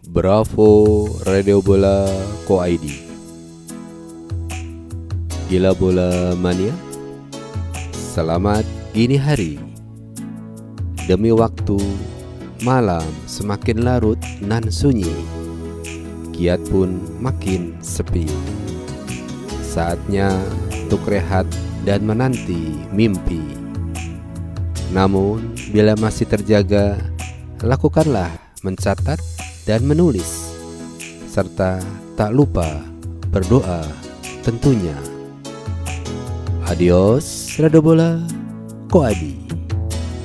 Bravo Radio Bola Ko ID. Gila bola mania. Selamat gini hari. Demi waktu, malam semakin larut nan sunyi. Kiat pun makin sepi. Saatnya untuk rehat dan menanti mimpi. Namun bila masih terjaga, lakukanlah mencatat dan menulis, serta tak lupa berdoa tentunya. Adios Radio Bola Ko Adi.